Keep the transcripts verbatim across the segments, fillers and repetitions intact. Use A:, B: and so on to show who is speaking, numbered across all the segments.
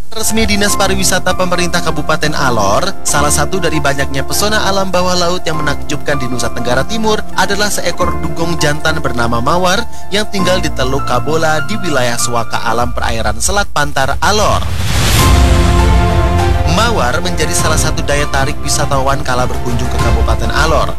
A: Resmi Dinas Pariwisata Pemerintah Kabupaten Alor, salah satu dari banyaknya pesona alam bawah laut yang menakjubkan di Nusa Tenggara Timur adalah seekor dugong jantan bernama Mawar yang tinggal di Teluk Kabola di wilayah Suaka Alam Perairan Selat Pantar, Alor. Mawar menjadi salah satu daya tarik wisatawan kala berkunjung ke Kabupaten Alor.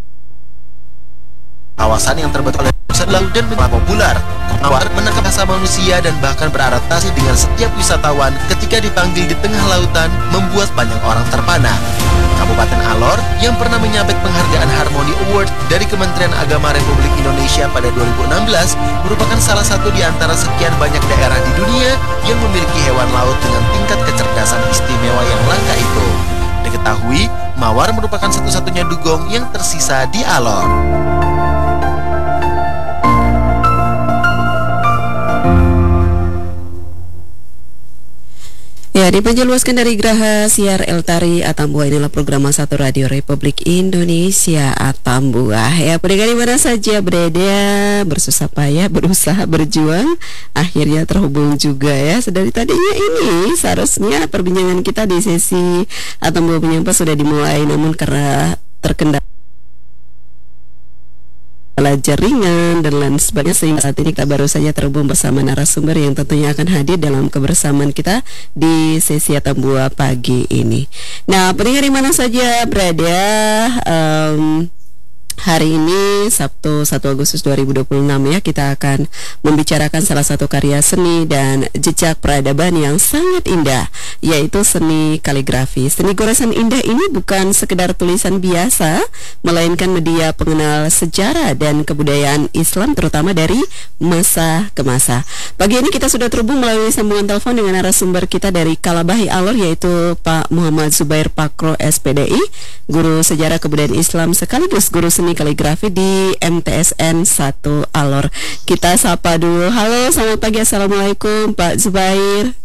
A: Kawasan yang terbentuk oleh laut dan menjadi populer. Mawar menangkap bahasa manusia dan bahkan beradaptasi dengan setiap wisatawan ketika dipanggil di tengah lautan, membuat banyak orang terpana. Kabupaten Alor yang pernah menyabet penghargaan Harmony Award dari Kementerian Agama Republik Indonesia pada dua ribu enam belas merupakan salah satu di antara sekian banyak daerah di dunia yang memiliki hewan laut dengan tingkat kecerdasan istimewa yang langka itu. Diketahui, Mawar merupakan satu-satunya dugong yang tersisa di Alor.
B: Ya, dipanjang dari Geraha Siar Eltari Atambua, inilah program satu Radio Republik Indonesia Atambua. Ya, pendengar di mana saja berada, bersusah payah, berusaha, berjuang, akhirnya terhubung juga ya. Sedari tadinya ini seharusnya perbincangan kita di sesi Atambua Penyampa sudah dimulai, namun karena terkendala jaringan dan lain sebagainya, sehingga saat ini kita baru saja terhubung bersama narasumber yang tentunya akan hadir dalam kebersamaan kita di sesi Atambua pagi ini. Nah, pendengar di mana saja berada, um, hari ini Sabtu satu Agustus dua ribu dua puluh enam ya, kita akan membicarakan salah satu karya seni dan jejak peradaban yang sangat indah, yaitu seni kaligrafi. Seni goresan indah ini bukan sekedar tulisan biasa, melainkan media pengenal sejarah dan kebudayaan Islam terutama dari masa ke masa. Pagi ini kita sudah terhubung melalui sambungan telepon dengan narasumber kita dari Kalabahi Alor, yaitu Pak Muhammad Zubair Pakro S P D I, guru sejarah kebudayaan Islam sekaligus guru seni kaligrafi di M T S N satu Alor. Kita sapa dulu. Halo, selamat pagi. Assalamualaikum Pak Zubair.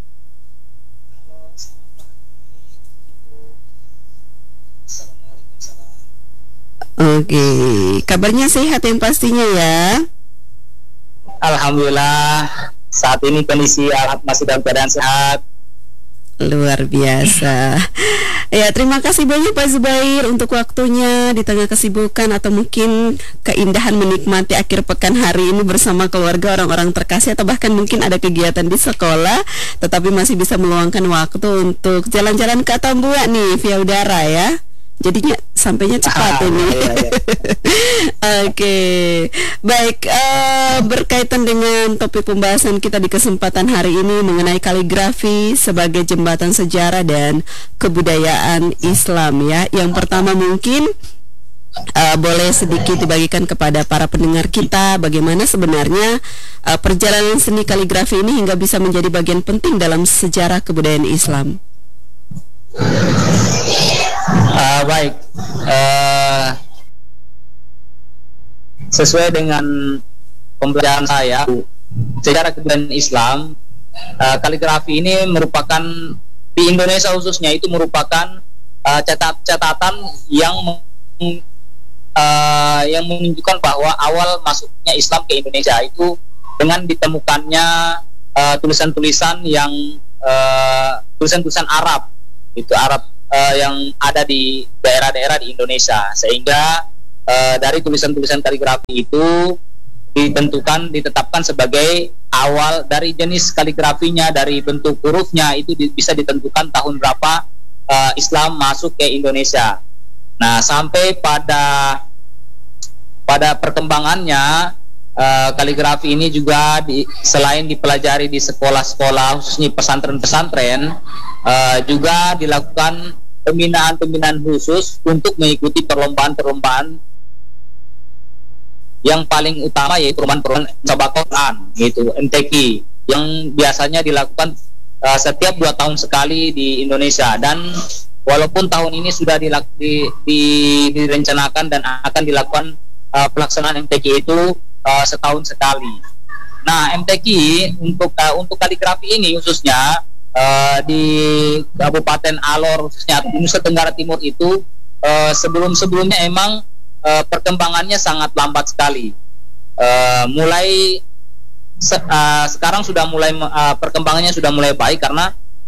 B: Oke, kabarnya sehat yang pastinya ya.
C: Alhamdulillah, saat ini kondisi alhamdulillah masih dalam keadaan sehat.
B: Luar biasa. Ya, terima kasih banyak Pak Zubair untuk waktunya di tengah kesibukan atau mungkin keindahan menikmati akhir pekan hari ini bersama keluarga, orang-orang terkasih, atau bahkan mungkin ada kegiatan di sekolah, tetapi masih bisa meluangkan waktu untuk jalan-jalan ke Atambua nih via udara ya. Jadinya sampainya cepat ah, ini. Iya, iya. Oke, okay. Baik. Uh, berkaitan dengan topik pembahasan kita di kesempatan hari ini mengenai kaligrafi sebagai jembatan sejarah dan kebudayaan Islam ya. Yang pertama mungkin uh, boleh sedikit dibagikan kepada para pendengar kita bagaimana sebenarnya uh, perjalanan seni kaligrafi ini hingga bisa menjadi bagian penting dalam sejarah kebudayaan Islam.
C: Uh, baik, uh, sesuai dengan pembelajaran saya sejarah kebudayaan Islam, uh, kaligrafi ini merupakan di Indonesia khususnya itu merupakan uh, catat catatan yang uh, yang menunjukkan bahwa awal masuknya Islam ke Indonesia itu dengan ditemukannya uh, tulisan-tulisan yang uh, tulisan-tulisan Arab, itu Arab Uh, yang ada di daerah-daerah di Indonesia, sehingga uh, dari tulisan-tulisan kaligrafi itu ditentukan, ditetapkan sebagai awal dari jenis kaligrafinya, dari bentuk hurufnya itu di, bisa ditentukan tahun berapa uh, Islam masuk ke Indonesia. Nah, sampai pada pada perkembangannya uh, kaligrafi ini juga di, selain dipelajari di sekolah-sekolah khususnya pesantren-pesantren, uh, juga dilakukan pembinaan-pembinaan khusus untuk mengikuti perlombaan-perlombaan yang paling utama, yaitu perlombaan Sabak Quran, gitu, M T Q, yang biasanya dilakukan uh, setiap dua tahun sekali di Indonesia. Dan walaupun tahun ini sudah dilak, di, di, direncanakan dan akan dilakukan uh, pelaksanaan M T Q itu uh, setahun sekali. Nah, M T Q untuk uh, untuk kaligrafi ini khususnya Uh, di Kabupaten Alor khususnya di Nusa Tenggara Timur itu uh, sebelum-sebelumnya emang uh, perkembangannya sangat lambat sekali. Uh, mulai se uh, sekarang sudah mulai uh, perkembangannya sudah mulai baik karena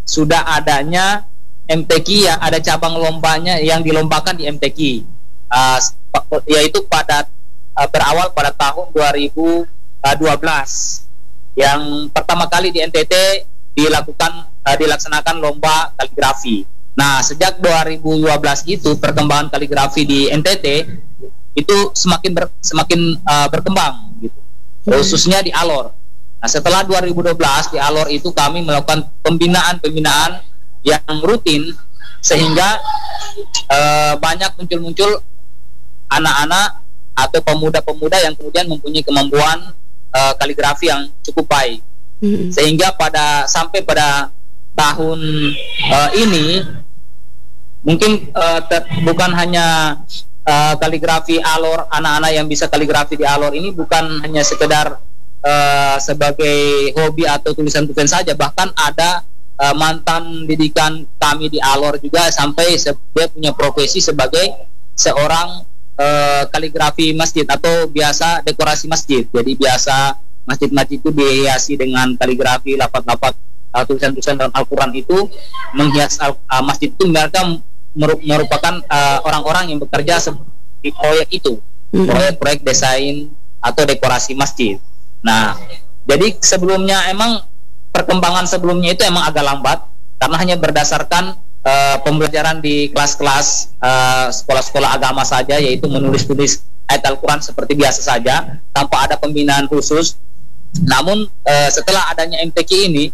C: sudah adanya M T Q, ya ada cabang lombanya yang dilombakan di M T Q, uh, yaitu pada uh, berawal pada tahun dua ribu dua belas, yang pertama kali di N T T dilakukan uh, dilaksanakan lomba kaligrafi. Nah, sejak dua ribu dua belas itu perkembangan kaligrafi di N T T itu semakin ber, semakin uh, berkembang gitu, khususnya di Alor. Nah, setelah dua ribu dua belas di Alor itu kami melakukan pembinaan-pembinaan yang rutin, sehingga uh, banyak muncul-muncul anak-anak atau pemuda-pemuda yang kemudian mempunyai kemampuan uh, kaligrafi yang cukup baik, mm-hmm. sehingga pada sampai pada tahun uh, ini mungkin uh, ter, bukan hanya uh, kaligrafi Alor, anak-anak yang bisa kaligrafi di Alor ini bukan hanya sekedar uh, sebagai hobi atau tulisan-tulisan saja, bahkan ada Uh, mantan didikan kami di Alor juga sampai dia punya profesi sebagai seorang uh, kaligrafi masjid atau biasa dekorasi masjid. Jadi biasa masjid-masjid itu dihiasi dengan kaligrafi, lapat-lapat uh, tulisan-tulisan dalam Al-Quran itu menghias al- uh, masjid itu. Mereka merupakan uh, orang-orang yang bekerja di proyek itu, proyek-proyek desain atau dekorasi masjid. Nah, jadi sebelumnya emang perkembangan sebelumnya itu emang agak lambat karena hanya berdasarkan uh, pembelajaran di kelas-kelas uh, sekolah-sekolah agama saja, yaitu menulis-tulis ayat Al-Quran seperti biasa saja tanpa ada pembinaan khusus. Namun uh, setelah adanya M T Q ini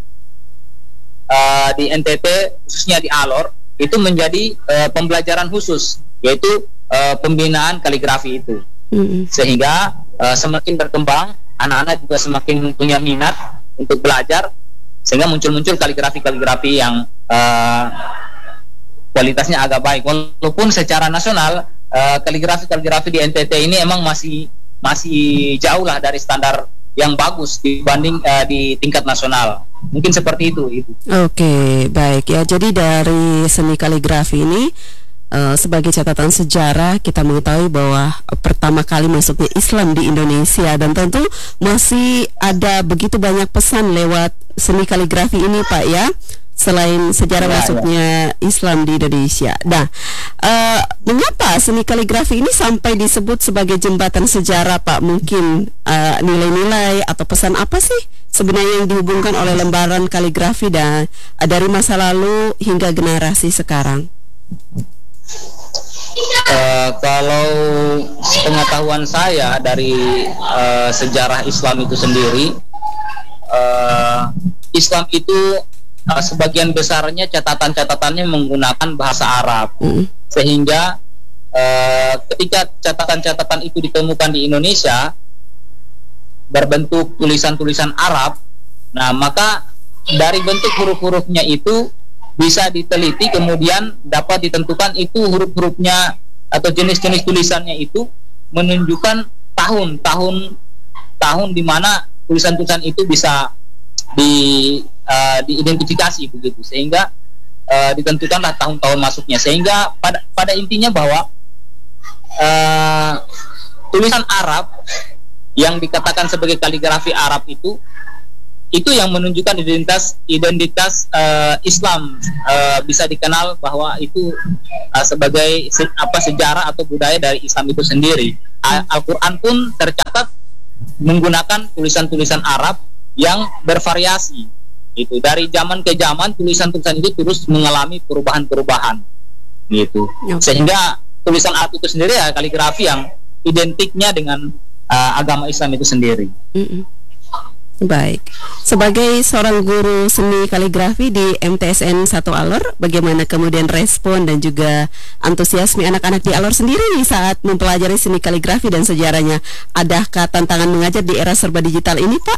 C: uh, di N T T khususnya di Alor itu menjadi uh, pembelajaran khusus, yaitu uh, pembinaan kaligrafi itu, mm-hmm. sehingga uh, semakin berkembang, anak-anak juga semakin punya minat untuk belajar, sehingga muncul-muncul kaligrafi-kaligrafi yang uh, kualitasnya agak baik. Walaupun secara nasional uh, kaligrafi-kaligrafi di N T T ini emang masih masih jauh lah dari standar yang bagus dibanding uh, di tingkat nasional. Mungkin seperti itu, Ibu. Oke, baik ya. Jadi dari seni kaligrafi ini Uh, sebagai catatan sejarah kita mengetahui bahwa uh, pertama kali masuknya Islam di Indonesia, dan tentu masih ada begitu banyak pesan lewat seni kaligrafi ini, Pak, ya, selain sejarah ya, masuknya ya. Islam di Indonesia. Nah, uh, mengapa seni kaligrafi ini sampai disebut sebagai jembatan sejarah, Pak? Mungkin uh, nilai-nilai atau pesan apa sih sebenarnya yang dihubungkan oleh lembaran kaligrafi dan uh, dari masa lalu hingga generasi sekarang? Uh, kalau pengetahuan saya dari uh, sejarah Islam itu sendiri, uh, Islam itu uh, sebagian besarnya catatan-catatannya menggunakan bahasa Arab, mm. sehingga uh, ketika catatan-catatan itu ditemukan di Indonesia berbentuk tulisan-tulisan Arab, nah maka dari bentuk huruf-hurufnya itu bisa diteliti, kemudian dapat ditentukan itu huruf-hurufnya atau jenis-jenis tulisannya itu menunjukkan tahun tahun tahun di mana tulisan-tulisan itu bisa di uh, diidentifikasi begitu, sehingga uh, ditentukanlah tahun-tahun masuknya, sehingga pada pada intinya bahwa uh, tulisan Arab yang dikatakan sebagai kaligrafi Arab itu itu yang menunjukkan identitas identitas uh, Islam, uh, bisa dikenal bahwa itu uh, sebagai se, apa sejarah atau budaya dari Islam itu sendiri. Al-Quran pun tercatat menggunakan tulisan-tulisan Arab yang bervariasi. Itu dari zaman ke zaman tulisan-tulisan itu terus mengalami perubahan-perubahan, gitu. Sehingga tulisan Arab itu sendiri ya kaligrafi yang identiknya dengan uh, agama Islam itu sendiri. Mm-mm. Baik, sebagai seorang guru seni kaligrafi di M T S N satu Alor, bagaimana kemudian respon dan juga antusiasme anak-anak di Alor sendiri nih saat mempelajari seni kaligrafi dan sejarahnya? Adakah tantangan mengajar di era serba digital ini, Pak?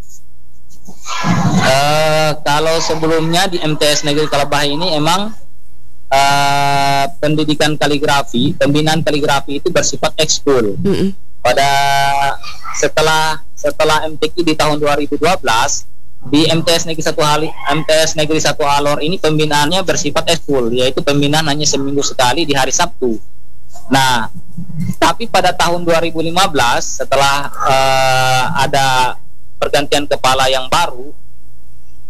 C: Uh, kalau sebelumnya di M T S Negeri Kalabah ini emang uh, pendidikan kaligrafi, pembinaan kaligrafi itu bersifat ekskul. Mm-mm. Pada setelah setelah M T Q di tahun dua ribu dua belas di M T S Negeri satu Hali, M T S Negeri satu Alor ini pembinaannya bersifat ekskul, yaitu pembinaan hanya seminggu sekali di hari Sabtu. Nah, tapi pada tahun dua ribu lima belas setelah uh, ada pergantian kepala yang baru, uh,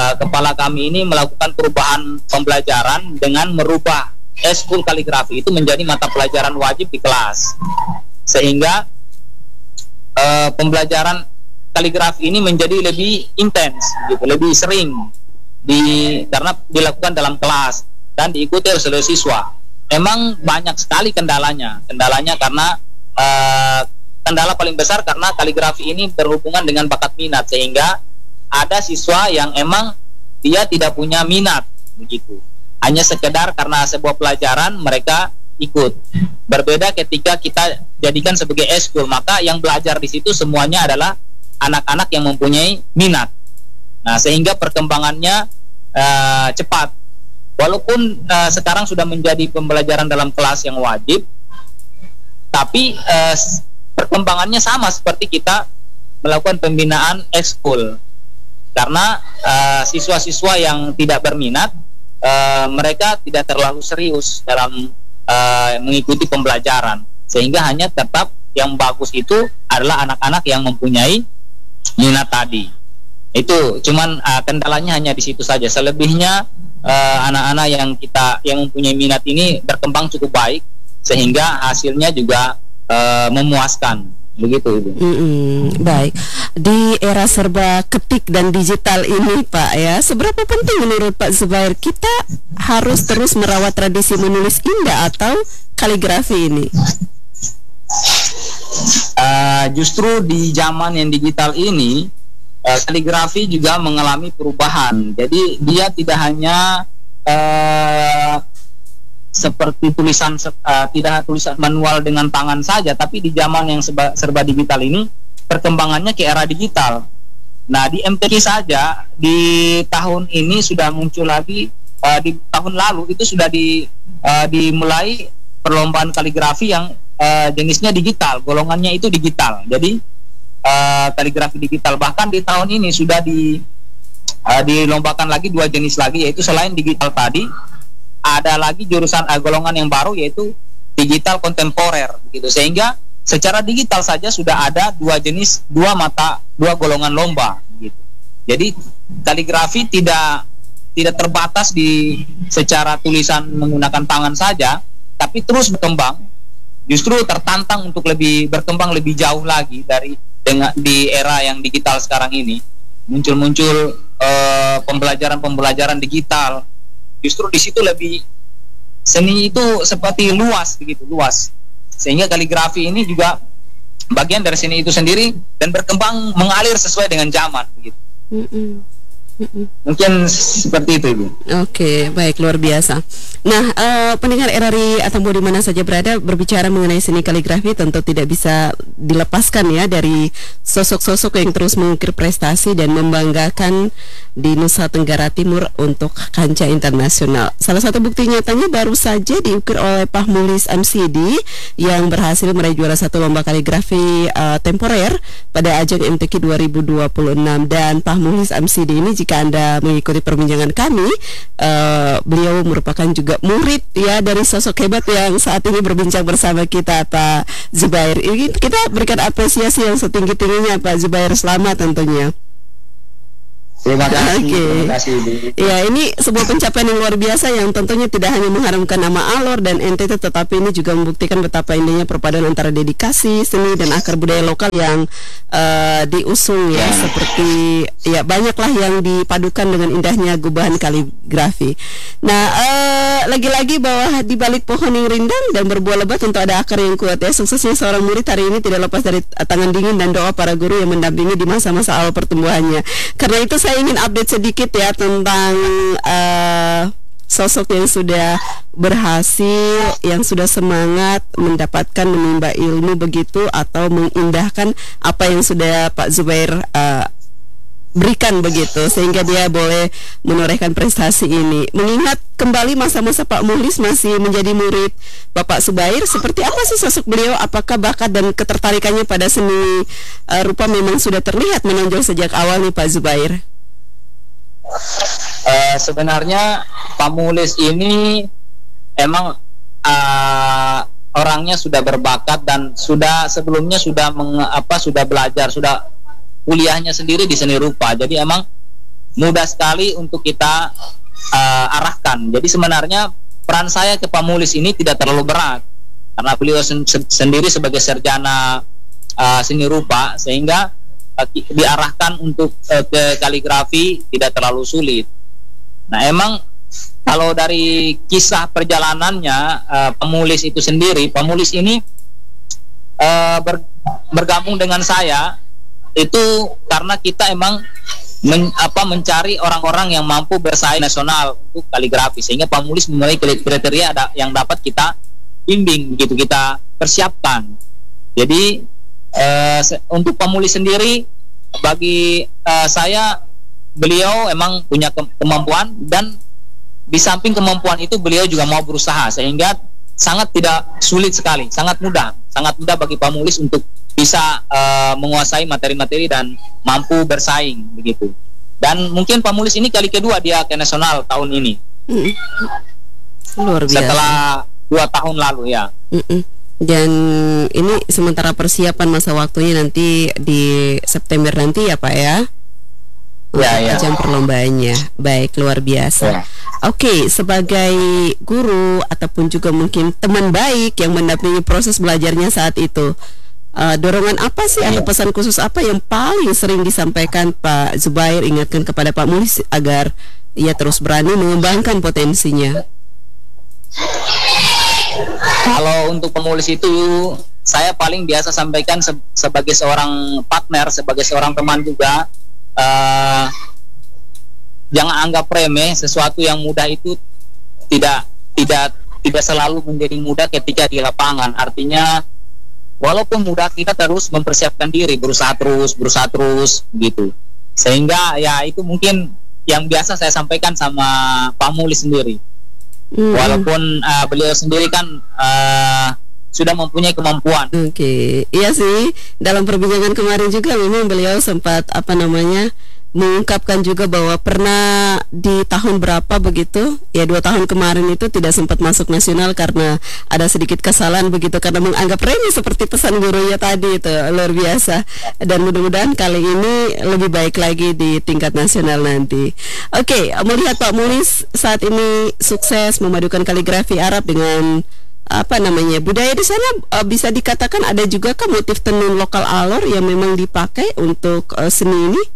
C: uh, kepala kami ini melakukan perubahan pembelajaran dengan merubah eskul kaligrafi itu menjadi mata pelajaran wajib di kelas, sehingga uh, pembelajaran kaligrafi ini menjadi lebih intens, gitu, lebih sering di karena dilakukan dalam kelas dan diikuti oleh seluruh siswa. Memang banyak sekali kendalanya, kendalanya karena uh, kendala paling besar karena kaligrafi ini berhubungan dengan bakat minat, sehingga ada siswa yang emang dia tidak punya minat begitu. Hanya sekedar karena sebuah pelajaran mereka ikut. Berbeda ketika kita jadikan sebagai eskul, maka yang belajar di situ semuanya adalah anak-anak yang mempunyai minat. Nah, sehingga perkembangannya uh, cepat. Walaupun uh, sekarang sudah menjadi pembelajaran dalam kelas yang wajib, tapi uh, perkembangannya sama seperti kita melakukan pembinaan eskul. Karena uh, siswa-siswa yang tidak berminat, Uh, mereka tidak terlalu serius dalam uh, mengikuti pembelajaran, sehingga hanya tetap yang bagus itu adalah anak-anak yang mempunyai minat tadi. Itu cuman uh, kendalanya hanya di situ saja. Selebihnya uh, anak-anak yang kita yang mempunyai minat ini berkembang cukup baik, sehingga hasilnya juga uh, memuaskan. Begitu Ibu.
B: Mm-mm, baik. Di era serba ketik dan digital ini Pak ya, seberapa penting menurut Pak Zubair kita harus terus merawat tradisi menulis indah atau kaligrafi ini?
C: Uh, justru di zaman yang digital ini, uh, kaligrafi juga mengalami perubahan. Jadi dia tidak hanya uh, seperti tulisan uh, tidak tulisan manual dengan tangan saja, tapi di zaman yang serba, serba digital ini perkembangannya ke era digital. Nah, di M T Q saja di tahun ini sudah muncul lagi, uh, di tahun lalu itu sudah di uh, dimulai perlombaan kaligrafi yang uh, jenisnya digital, golongannya itu digital. Jadi uh, kaligrafi digital, bahkan di tahun ini sudah di uh, dilombakan lagi dua jenis lagi, yaitu selain digital tadi ada lagi jurusan uh, golongan yang baru, yaitu digital kontemporer gitu. Sehingga secara digital saja sudah ada dua jenis, dua mata, dua golongan lomba gitu. Jadi kaligrafi tidak tidak terbatas di secara tulisan menggunakan tangan saja, tapi terus berkembang. Justru tertantang untuk lebih berkembang lebih jauh lagi dari dengan di era yang digital sekarang ini. Muncul-muncul uh, pembelajaran-pembelajaran digital. Justru di situ lebih seni itu seperti luas begitu, luas. Sehingga kaligrafi ini juga bagian dari seni itu sendiri dan berkembang mengalir sesuai dengan zaman begitu. Mm-mm. Mm-mm. Mungkin seperti itu Ibu.
B: Oke, baik, luar biasa. Nah, uh, pendengar R R I Atambua di mana saja berada, berbicara mengenai seni kaligrafi tentu tidak bisa dilepaskan ya dari sosok-sosok yang terus mengukir prestasi dan membanggakan di Nusa Tenggara Timur untuk kancah internasional. Salah satu bukti nyatanya baru saja diukir oleh Pak Mulis M C D yang berhasil meraih juara satu lomba kaligrafi uh, temporer pada ajang M T Q dua ribu dua puluh enam. Dan Pak Mulis M C D ini, jika Anda mengikuti perbincangan kami, uh, beliau merupakan juga murid ya dari sosok hebat yang saat ini berbincang bersama kita, Pak Zubair. Ini kita berikan apresiasi yang setinggi-tingginya Pak Zubair, selamat tentunya.
C: Terima kasih.
B: Okay.
C: Terima kasih.
B: Ya, ini sebuah pencapaian yang luar biasa yang tentunya tidak hanya mengharumkan nama Alor dan N T T, tetapi ini juga membuktikan betapa indahnya perpaduan antara dedikasi, seni dan akar budaya lokal yang uh, diusung ya, seperti ya banyaklah yang dipadukan dengan indahnya gubahan kaligrafi. Nah, uh, lagi-lagi bahwa di balik pohon yang rindang dan berbuah lebat tentu ada akar yang kuat ya. Suksesnya seorang murid hari ini tidak lepas dari tangan dingin dan doa para guru yang mendampingi di masa-masa awal pertumbuhannya. Karena itu saya Saya ingin update sedikit ya tentang uh, sosok yang sudah berhasil, yang sudah semangat mendapatkan menimba ilmu begitu atau mengindahkan apa yang sudah Pak Zubair uh, berikan begitu, sehingga dia boleh menorehkan prestasi ini. Mengingat kembali masa-masa Pak Mulis masih menjadi murid Bapak Zubair, seperti apa sih sosok beliau? Apakah bakat dan ketertarikannya pada seni uh, rupa memang sudah terlihat menonjol sejak awal nih Pak Zubair?
C: Uh, sebenarnya Pak Mulis ini emang uh, orangnya sudah berbakat dan sudah sebelumnya sudah meng, apa sudah belajar, sudah kuliahnya sendiri di seni rupa. Jadi emang mudah sekali untuk kita uh, arahkan. Jadi sebenarnya peran saya ke Pak Mulis ini tidak terlalu berat karena beliau sen sendiri sebagai sarjana uh, seni rupa, sehingga uh, diarahkan untuk uh, ke kaligrafi tidak terlalu sulit. Nah, emang kalau dari kisah perjalanannya uh, Pak Mulis itu sendiri, Pak Mulis ini uh, ber bergabung dengan saya itu karena kita emang Men, apa mencari orang-orang yang mampu bersaing nasional untuk kaligrafi, sehingga Pak Mulis memiliki kriteria ada, yang dapat kita bimbing begitu, kita persiapkan. Jadi eh, untuk Pak Mulis sendiri, bagi eh, saya beliau emang punya ke kemampuan, dan di samping kemampuan itu beliau juga mau berusaha, sehingga sangat tidak sulit sekali, sangat mudah, sangat mudah bagi Pak Mulis untuk bisa uh, menguasai materi-materi dan mampu bersaing begitu. Dan mungkin Pak Mulis ini kali kedua dia ke nasional tahun ini. Mm.
B: Luar biasa.
C: Setelah dua tahun lalu ya.
B: Mm -mm. Dan ini sementara persiapan masa waktunya nanti di September nanti ya Pak ya.
C: Ya, ya.
B: Ajang perlombaannya. Baik, luar biasa.
C: Ya.
B: Oke, okay, sebagai guru ataupun juga mungkin teman baik yang mendampingi proses belajarnya saat itu, Uh, dorongan apa sih atau pesan khusus apa yang paling sering disampaikan Pak Zubair ingatkan kepada Pak Mulis agar ia terus berani mengembangkan potensinya?
C: Kalau untuk Pak Mulis itu saya paling biasa sampaikan se sebagai seorang partner, sebagai seorang teman juga, uh, jangan anggap remeh sesuatu yang mudah itu tidak tidak tidak selalu menjadi mudah ketika di lapangan. Artinya walaupun mudah, kita terus mempersiapkan diri, berusaha terus, berusaha terus, gitu. Sehingga ya itu mungkin yang biasa saya sampaikan sama Pak Mulis sendiri. Mm. Walaupun uh, beliau sendiri kan uh, sudah mempunyai kemampuan.
B: Oke, okay. Iya sih. Dalam perbincangan kemarin juga memang beliau sempat apa namanya mengungkapkan juga bahwa pernah di tahun berapa begitu ya, dua tahun kemarin itu tidak sempat masuk nasional karena ada sedikit kesalahan begitu, karena menganggap remeh seperti pesan gurunya tadi itu. Luar biasa. Dan mudah-mudahan kali ini lebih baik lagi di tingkat nasional nanti. Oke, okay, melihat Pak Mulis saat ini sukses memadukan kaligrafi Arab dengan apa namanya budaya di sana, uh, bisa dikatakan ada juga kan motif tenun lokal Alor yang memang dipakai untuk uh, seni ini?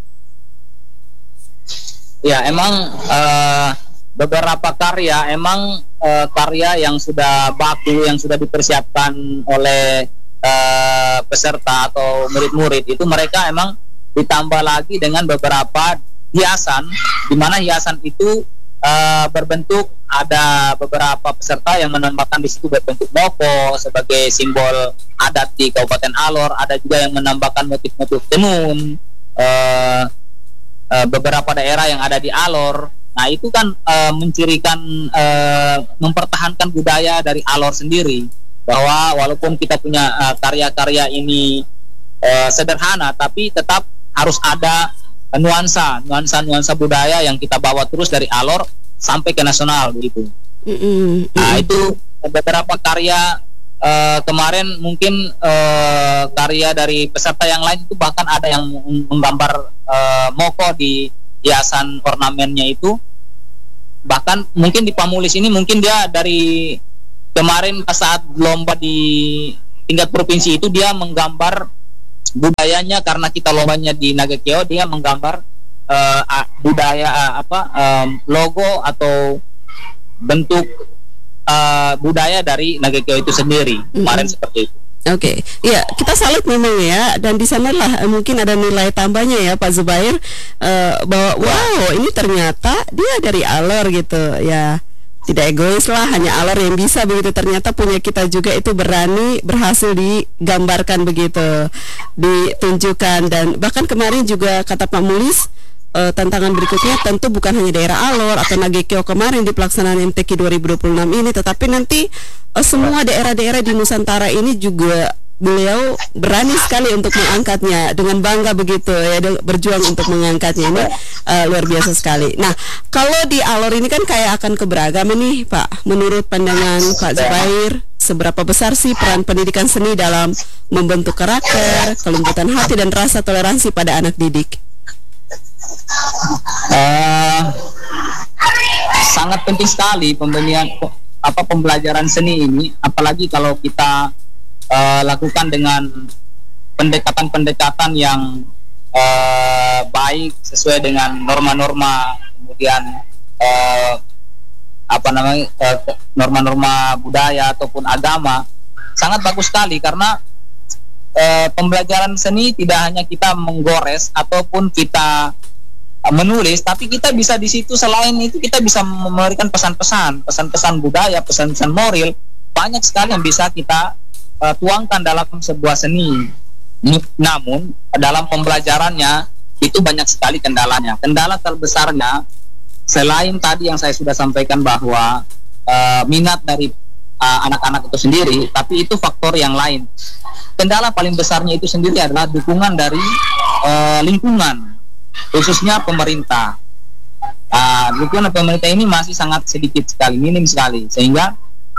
C: Ya, emang uh, beberapa karya emang uh, karya yang sudah baku, yang sudah dipersiapkan oleh uh, peserta atau murid-murid itu, mereka emang ditambah lagi dengan beberapa hiasan, di mana hiasan itu uh, berbentuk, ada beberapa peserta yang menambahkan di situ berbentuk moko sebagai simbol adat di Kabupaten Alor, ada juga yang menambahkan motif-motif tenun. Uh, beberapa daerah yang ada di Alor. Nah, itu kan uh, mencirikan, uh, mempertahankan budaya dari Alor sendiri, bahwa walaupun kita punya uh, karya-karya ini uh, sederhana, tapi tetap harus ada uh, nuansa nuansa-nuansa budaya yang kita bawa terus dari Alor sampai ke nasional begitu. Mm-hmm. Nah, itu beberapa karya uh, kemarin mungkin uh, karya dari peserta yang lain itu bahkan ada yang menggambar Uh, moko di hiasan ornamennya itu. Bahkan mungkin di Pak Mulis ini mungkin dia dari kemarin saat lomba di tingkat provinsi itu dia menggambar budayanya, karena kita lombanya di Nagakeo, dia menggambar uh, budaya uh, apa um, logo atau bentuk uh, budaya dari Nagakeo itu sendiri. Mm-hmm. Kemarin seperti itu.
B: Oke, okay. Ya kita salut memang ya, dan di sanalah uh, mungkin ada nilai tambahnya ya Pak Zubair, uh, bahwa wow ini ternyata dia dari Alor gitu ya, tidak egois lah, hanya Alor yang bisa begitu, ternyata punya kita juga itu berani berhasil digambarkan begitu, ditunjukkan. Dan bahkan kemarin juga kata Pak Mulis, Uh, tantangan berikutnya tentu bukan hanya daerah Alor atau Nagakeo kemarin di pelaksanaan M T Q dua ribu dua puluh enam ini, tetapi nanti uh, semua daerah-daerah di Nusantara ini juga beliau berani sekali untuk mengangkatnya dengan bangga begitu ya, berjuang untuk mengangkatnya. Ini uh, luar biasa sekali. Nah, kalau di Alor ini kan kayak akan keberagaman nih Pak, menurut pandangan Pak Zubair, seberapa besar sih peran pendidikan seni dalam membentuk karakter, kelembutan hati dan rasa toleransi pada anak didik?
C: Uh, sangat penting sekali pembelian apa pembelajaran seni ini, apalagi kalau kita uh, lakukan dengan pendekatan-pendekatan yang uh, baik sesuai dengan norma-norma, kemudian uh, apa namanya uh, norma-norma budaya ataupun agama. Sangat bagus sekali karena uh, pembelajaran seni tidak hanya kita menggores ataupun kita menulis, tapi kita bisa di situ selain itu kita bisa memberikan pesan-pesan, pesan-pesan budaya, pesan-pesan moral, banyak sekali yang bisa kita uh, tuangkan dalam sebuah seni. Namun dalam pembelajarannya itu banyak sekali kendalanya. Kendala terbesarnya selain tadi yang saya sudah sampaikan bahwa uh, minat dari uh, anak-anak itu sendiri, tapi itu faktor yang lain. Kendala paling besarnya itu sendiri adalah dukungan dari uh, lingkungan, khususnya pemerintah. Uh, dukungan pemerintah ini masih sangat sedikit sekali, minim sekali, sehingga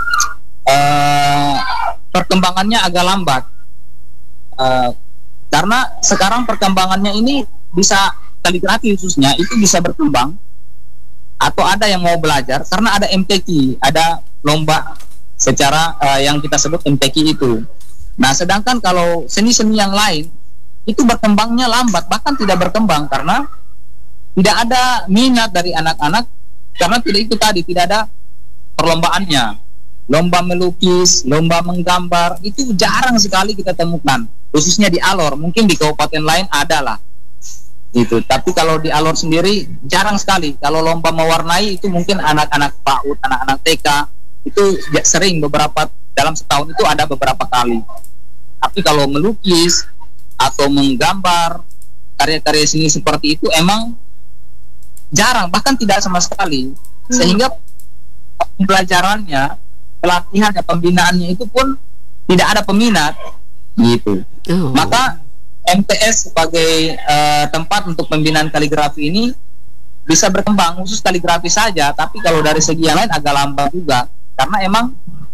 C: uh, perkembangannya agak lambat. Uh, karena sekarang perkembangannya ini bisa kaligrafi khususnya itu bisa berkembang atau ada yang mau belajar karena ada M T Q, ada lomba secara uh, yang kita sebut M T Q itu. Nah, sedangkan kalau seni-seni yang lain itu berkembangnya lambat, bahkan tidak berkembang karena tidak ada minat dari anak-anak, karena tidak itu tadi, tidak ada perlombaannya. Lomba melukis, lomba menggambar itu jarang sekali kita temukan, khususnya di Alor. Mungkin di kabupaten lain ada lah gitu, tapi kalau di Alor sendiri jarang sekali. Kalau lomba mewarnai itu mungkin anak-anak PAUD, anak-anak T K itu sering, beberapa dalam setahun itu ada beberapa kali. Tapi kalau melukis atau menggambar, karya-karya seni seperti itu emang jarang, bahkan tidak sama sekali. Sehingga pembelajarannya, pelatihannya, pembinaannya itu pun tidak ada peminat gitu. Oh. Maka M T S sebagai uh, tempat untuk pembinaan kaligrafi ini bisa berkembang, khusus kaligrafi saja, tapi kalau dari segi yang lain agak lambat juga, karena emang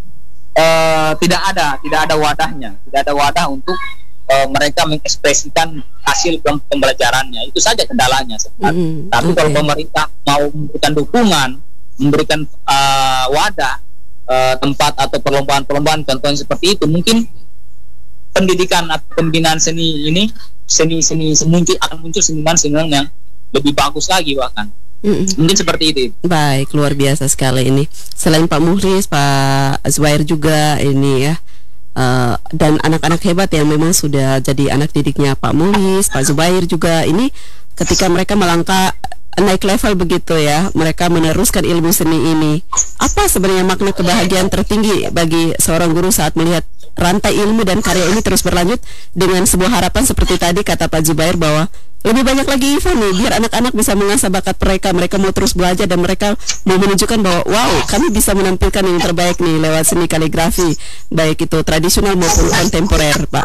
C: uh, tidak ada tidak ada wadahnya, tidak ada wadah untuk uh, mereka mengekspresikan hasil pembelajarannya. Itu saja kendalanya. Mm, tapi okay. Kalau pemerintah mau memberikan dukungan, memberikan uh, wadah, uh, tempat atau perlombaan-perlombaan contohnya seperti itu, mungkin pendidikan atau pembinaan seni ini seni-seni muncul akan muncul seniman-seniman yang lebih bagus lagi bahkan. Mm-mm. Mungkin seperti itu.
B: Baik, luar biasa sekali ini. Selain Pak Muhlis, Pak Zubair juga ini ya, uh, dan anak-anak hebat yang memang sudah jadi anak didiknya Pak Muhlis, Pak Zubair juga ini, ketika mereka melangkah naik level begitu ya, mereka meneruskan ilmu seni ini. Apa sebenarnya makna kebahagiaan tertinggi bagi seorang guru saat melihat rantai ilmu dan karya ini terus berlanjut dengan sebuah harapan seperti tadi kata Pak Zubair bahwa lebih banyak lagi event nih, biar anak-anak bisa mengasah bakat mereka, mereka mau terus belajar dan mereka mau menunjukkan bahwa wow, kami bisa menampilkan yang terbaik nih lewat seni kaligrafi, baik itu tradisional maupun kontemporer, Pak.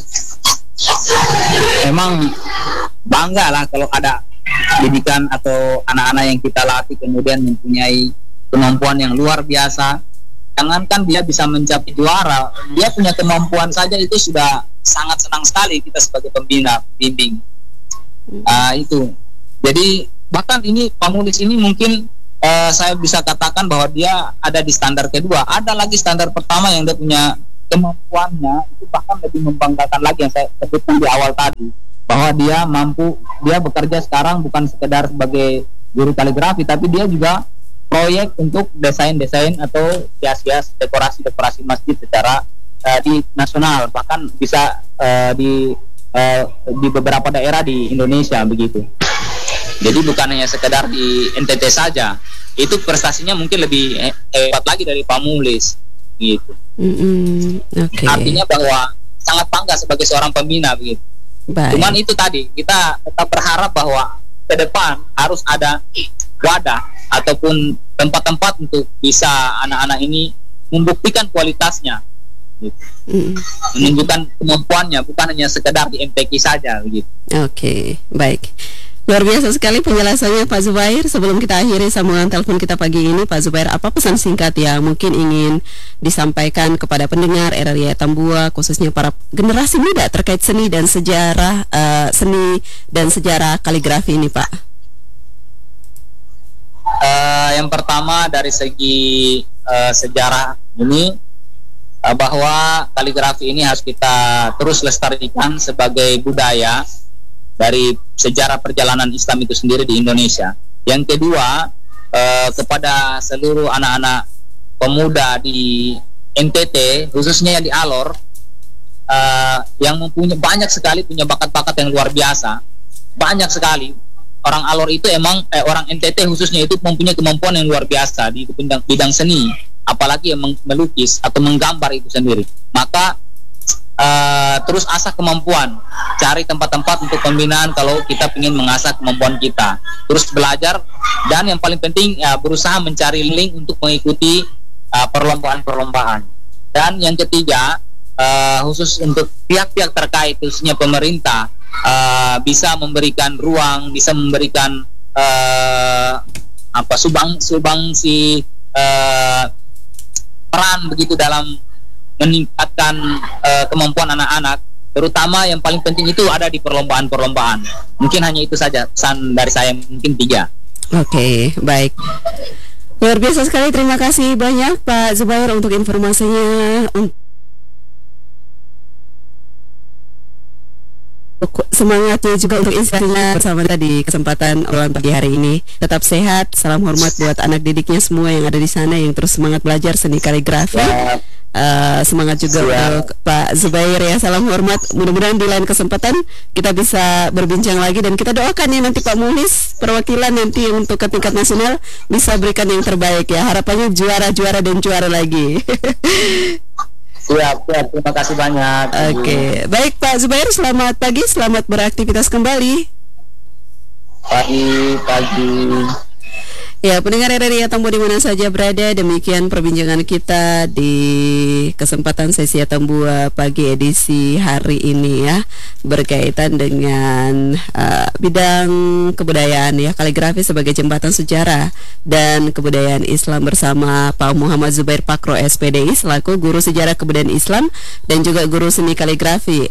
C: Emang bangga lah kalau ada didikan atau anak-anak yang kita latih kemudian mempunyai kemampuan yang luar biasa. Jangankan dia bisa mencapai juara, dia punya kemampuan saja itu sudah sangat senang sekali kita sebagai pembina, bimbing. Uh, itu. Jadi bahkan ini Pak Muhlis ini mungkin uh, saya bisa katakan bahwa dia ada di standar kedua. Ada lagi standar pertama yang dia punya kemampuannya itu bahkan lebih membanggakan lagi, yang saya sebutkan di awal tadi, bahwa dia mampu, dia bekerja sekarang bukan sekedar sebagai guru kaligrafi, tapi dia juga proyek untuk desain-desain atau hias-hias dekorasi-dekorasi masjid secara uh, di nasional, bahkan bisa uh, di uh, di beberapa daerah di Indonesia begitu. Jadi bukan hanya sekedar di N T T saja, itu prestasinya mungkin lebih hebat lagi dari Pak Muhlis gitu.
B: Mm-hmm. Okay.
C: Artinya bahwa sangat bangga sebagai seorang pembina begitu.
B: Baik.
C: Cuman itu tadi, kita tetap berharap bahwa ke depan harus ada wadah ataupun tempat-tempat untuk bisa anak-anak ini membuktikan kualitasnya gitu. Mm. Menunjukkan kemampuannya, bukan hanya sekedar di M T Q saja begitu.
B: Oke, okay, baik. Luar biasa sekali penjelasannya Pak Zubair. Sebelum kita akhiri sambungan telepon kita pagi ini, Pak Zubair, apa pesan singkat yang mungkin ingin disampaikan kepada pendengar R R I Tambua, khususnya para generasi muda terkait seni dan sejarah uh, seni dan sejarah kaligrafi ini, Pak?
C: Uh, yang pertama dari segi uh, sejarah ini, uh, bahwa kaligrafi ini harus kita terus lestarikan sebagai budaya dari sejarah perjalanan Islam itu sendiri di Indonesia. Yang kedua, eh, kepada seluruh anak-anak pemuda di N T T, khususnya yang di Alor, eh, yang mempunyai banyak sekali punya bakat-bakat yang luar biasa, banyak sekali. Orang Alor itu emang eh, orang N T T khususnya itu mempunyai kemampuan yang luar biasa di bidang, bidang seni, apalagi yang melukis atau menggambar itu sendiri. Maka Uh, terus asah kemampuan, cari tempat-tempat untuk pembinaan kalau kita ingin mengasah kemampuan kita, terus belajar, dan yang paling penting ya, berusaha mencari link untuk mengikuti uh, perlombaan-perlombaan. Dan yang ketiga, uh, khusus untuk pihak-pihak terkait, khususnya pemerintah, uh, bisa memberikan ruang, bisa memberikan uh, apa subang subang si uh, peran begitu dalam meningkatkan uh, kemampuan anak-anak, terutama yang paling penting itu ada di perlombaan-perlombaan. Mungkin hanya itu saja pesan dari saya, mungkin tiga.
B: Oke, baik. Luar biasa sekali, terima kasih banyak Pak Zubair untuk informasinya. Semangatnya juga untuk inspirasinya bersama kita di kesempatan obrolan pagi hari ini. Tetap sehat, salam hormat buat anak didiknya semua yang ada di sana yang terus semangat belajar seni kaligrafi. Ya. Uh, semangat juga Siap. Untuk Pak Zubair ya, salam hormat. Mudah-mudahan di lain kesempatan kita bisa berbincang lagi, dan kita doakan ya nanti Pak Mulis perwakilan nanti untuk ke tingkat nasional bisa berikan yang terbaik ya. Harapannya juara-juara dan juara lagi.
C: Siap, siap, terima kasih banyak.
B: Oke, okay. Baik Pak Zubair, selamat pagi, selamat beraktivitas kembali.
C: Pagi, pagi.
B: Ya, pendengar R R I Tambua di mana saja berada, demikian perbincangan kita di kesempatan sesi Tambua pagi edisi hari ini ya, berkaitan dengan uh, bidang kebudayaan ya, kaligrafi sebagai jembatan sejarah dan kebudayaan Islam bersama Pak Muhammad Zubair Pakro S P D I selaku guru sejarah kebudayaan Islam dan juga guru seni kaligrafi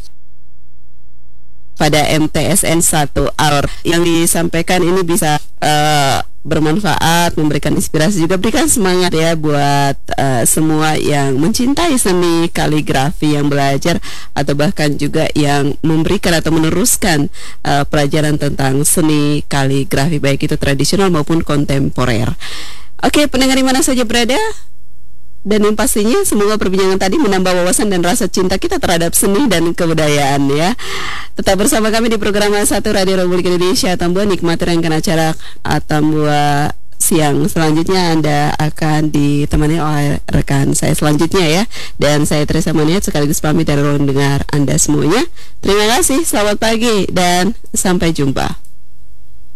B: pada M T S N satu Alor. Yang disampaikan ini bisa uh, bermanfaat, memberikan inspirasi, juga berikan semangat ya buat uh, semua yang mencintai seni kaligrafi, yang belajar atau bahkan juga yang memberikan atau meneruskan uh, pelajaran tentang seni kaligrafi, baik itu tradisional maupun kontemporer. Oke, pendengar di mana saja berada, dan yang pastinya semoga perbincangan tadi menambah wawasan dan rasa cinta kita terhadap seni dan kebudayaan ya. Tetap bersama kami di program satu Radio Republik Indonesia Tambua, nikmati rangkaian acara Tambua siang. Selanjutnya Anda akan ditemani oleh rekan saya selanjutnya ya. Dan saya Teresa Maniat sekaligus pamit dari ruang dengar Anda semuanya. Terima kasih, selamat pagi dan sampai jumpa.